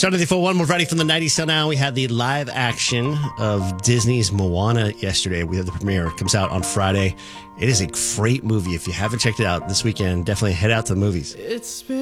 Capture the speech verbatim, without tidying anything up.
Starting the full one, we're ready from the nineties till now. We had the live action of Disney's Moana yesterday. We had the premiere. It comes out on Friday. It is a great movie. If you haven't checked it out this weekend, definitely head out to the movies. It's been